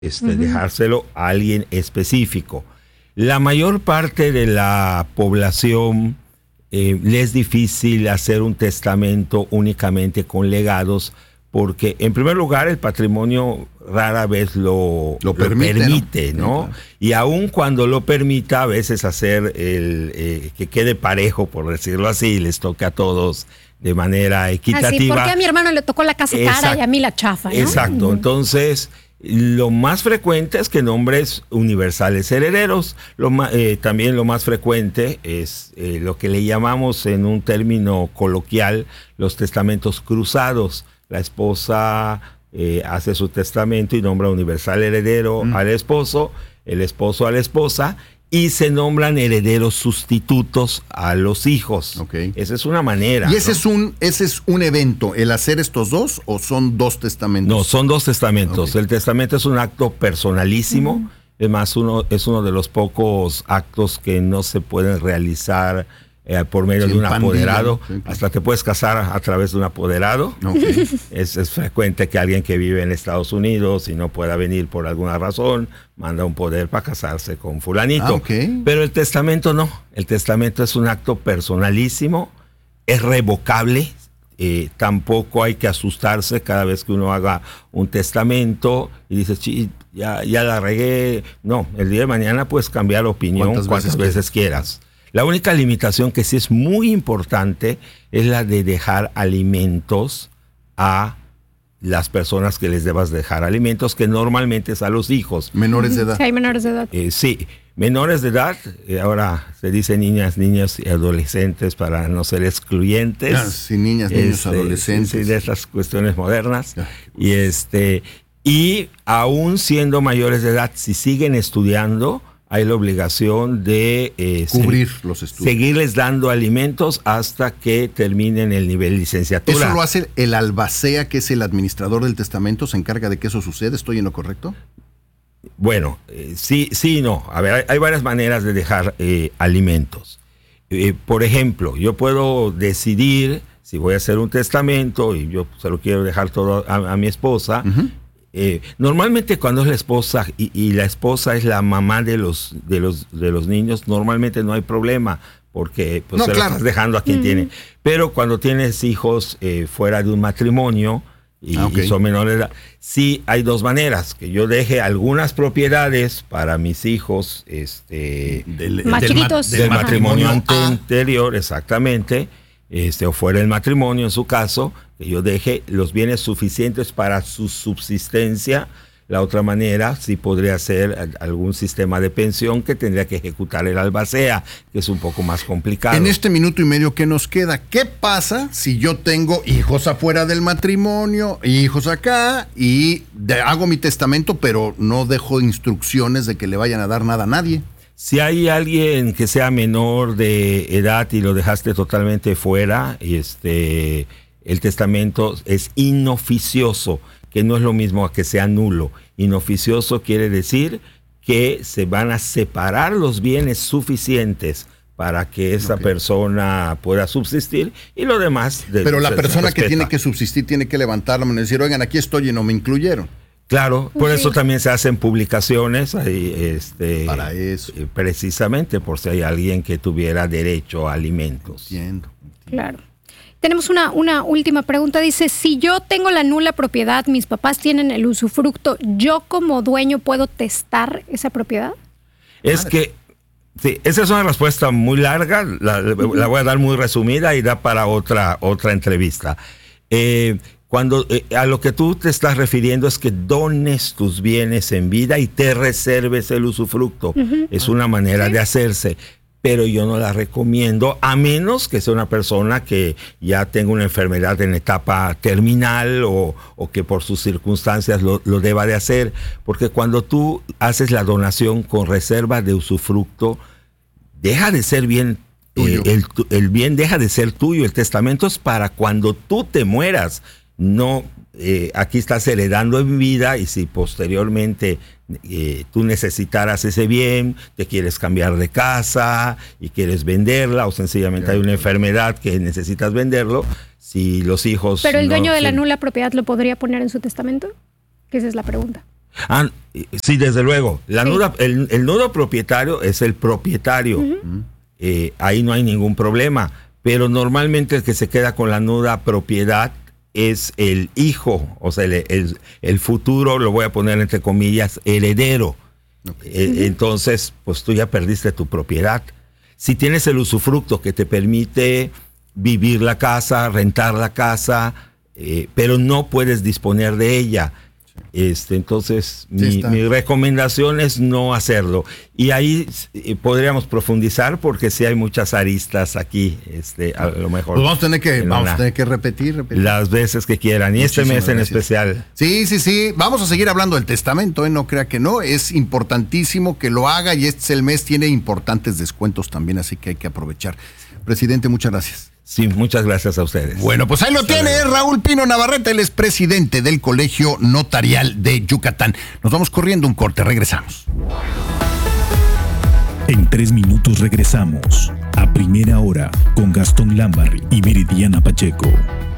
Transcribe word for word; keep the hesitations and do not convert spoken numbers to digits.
este, Uh-huh. dejárselo a alguien específico. La mayor parte de la población eh, le es difícil hacer un testamento únicamente con legados, porque en primer lugar el patrimonio rara vez lo, Lo lo permite, permite, ¿no? ¿no? Sí, claro. Y aun cuando lo permita, a veces hacer el eh, que quede parejo, por decirlo así, les toque a todos de manera equitativa. Así, porque a mi hermano le tocó la casa cara Exacto. y a mí la chafa, ¿no? Exacto, Uh-huh. entonces lo más frecuente es que nombres universales herederos. Lo ma- eh, también lo más frecuente es eh, lo que le llamamos en un término coloquial los testamentos cruzados. La esposa eh, hace su testamento y nombra universal heredero Mm. al esposo, el esposo a la esposa, y se nombran herederos sustitutos a los hijos. Ok. Esa es una manera. ¿Y ese, ¿no? es un, ese es un evento, el hacer estos dos, o son dos testamentos? No, son dos testamentos. Ok. El testamento es un acto personalísimo. Uh-huh. Es más, uno, es uno de los pocos actos que no se pueden realizar eh, por medio Sin de un pandilla, apoderado. sí, claro. Hasta te puedes casar a, a través de un apoderado. Okay. Es, es frecuente que alguien que vive en Estados Unidos y no pueda venir por alguna razón, manda un poder para casarse con fulanito. Ah, okay. Pero el testamento no. El testamento es un acto personalísimo, es revocable. Eh, tampoco hay que asustarse cada vez que uno haga un testamento y dice, ya, ya la regué. No, el día de mañana puedes cambiar opinión ¿Cuántas cuantas veces veces quieras. La única limitación que sí es muy importante es la de dejar alimentos a las personas que les debas dejar alimentos, que normalmente es a los hijos. Menores de edad. Sí, hay menores de edad. Eh, sí, menores de edad, eh, ahora se dice niñas, niños y adolescentes para no ser excluyentes. Ah, sí, niñas, niños, Este, adolescentes. Sí, de esas cuestiones modernas. Ah, y este, y aún siendo mayores de edad, si siguen estudiando, hay la obligación de eh, Cubrir se- los estudios. seguirles dando alimentos hasta que terminen el nivel licenciatura. ¿Eso lo hace el albacea, que es el administrador del testamento? ¿Se encarga de que eso suceda? ¿Estoy en lo correcto? Bueno, eh, sí, sí y no. A ver, hay, hay varias maneras de dejar eh, alimentos. Eh, por ejemplo, yo puedo decidir si voy a hacer un testamento y yo se lo quiero dejar todo a, a mi esposa. Uh-huh. Eh, normalmente cuando es la esposa y, y la esposa es la mamá de los, de los, de los niños, normalmente no hay problema porque pues, No, se claro. lo estás dejando a quien Mm. tiene. Pero cuando tienes hijos eh, fuera de un matrimonio y, Ah, ok. y son menores de edad, sí hay dos maneras: que yo deje algunas propiedades para mis hijos este, Del, Más del ma- chiquitos. del matrimonio ante- A. anterior, exactamente, este, o fuera del matrimonio en su caso, que yo deje los bienes suficientes para su subsistencia. La otra manera sí podría ser a- algún sistema de pensión que tendría que ejecutar el albacea, que es un poco más complicado. En este minuto y medio que nos queda, ¿qué pasa si yo tengo hijos afuera del matrimonio, hijos acá, y de- hago mi testamento, pero no dejo instrucciones de que le vayan a dar nada a nadie? Si hay alguien que sea menor de edad y lo dejaste totalmente fuera, este, el testamento es inoficioso, que no es lo mismo a que sea nulo. Inoficioso quiere decir que se van a separar los bienes suficientes para que esa Ok. persona pueda subsistir y lo demás... de- Pero la se- se persona que respeta. tiene que subsistir tiene que levantar la mano y decir, oigan, aquí estoy y no me incluyeron. Claro, por Sí. eso también se hacen publicaciones ahí, este, Para eso. eh, precisamente por si hay alguien que tuviera derecho a alimentos. Entiendo. Claro. Tenemos una, una última pregunta. Dice, si yo tengo la nula propiedad, mis papás tienen el usufructo, ¿yo como dueño puedo testar esa propiedad? Es que, sí, esa es una respuesta muy larga, la, la voy a dar muy resumida y da para otra, otra entrevista. Eh, cuando eh, a lo que tú te estás refiriendo es que dones tus bienes en vida y te reserves el usufructo. Ujú. Es una manera Sí. de hacerse, pero yo no la recomiendo a menos que sea una persona que ya tenga una enfermedad en etapa terminal o, o que por sus circunstancias lo, lo deba de hacer, porque cuando tú haces la donación con reserva de usufructo, deja de ser bien Tuyo. eh, el, tu- el bien deja de ser tuyo. El testamento es para cuando tú te mueras. No, eh, aquí estás heredando en vida y si posteriormente eh, tú necesitaras ese bien, te quieres cambiar de casa y quieres venderla o sencillamente hay una enfermedad que necesitas venderlo, si los hijos... Pero el no- dueño de la sí. nula propiedad lo podría poner en su testamento. Que esa es la pregunta. Ah, sí, desde luego. La sí. nuda, el, el nudo propietario es el propietario. Uh-huh. Eh, ahí no hay ningún problema. Pero normalmente el que se queda con la nuda propiedad es el hijo, o sea, el, el, el futuro, lo voy a poner entre comillas, heredero. Okay. Eh, uh-huh. Entonces, pues tú ya perdiste tu propiedad. Si tienes el usufructo que te permite vivir la casa, rentar la casa, eh, pero no puedes disponer de ella. Este, entonces, sí, mi, mi recomendación es no hacerlo. Y ahí eh, podríamos profundizar porque sí hay muchas aristas aquí. Este, a lo mejor. Pues vamos a tener que, vamos a tener que repetir, repetir. Las veces que quieran. Y Muchísimas este mes en gracias. especial. Sí, sí, sí. Vamos a seguir hablando del testamento, ¿eh? No crea que no. Es importantísimo que lo haga y este es el mes. Tiene importantes descuentos también, así que hay que aprovechar. Presidente, muchas gracias. Sí, muchas gracias a ustedes. Bueno, pues ahí lo Hasta tiene luego. Raúl Pino Navarrete, él es presidente del Colegio Notarial de Yucatán. Nos vamos corriendo un corte, regresamos. En tres minutos regresamos a Primera Hora con Gastón Lambarri y Viridiana Pacheco.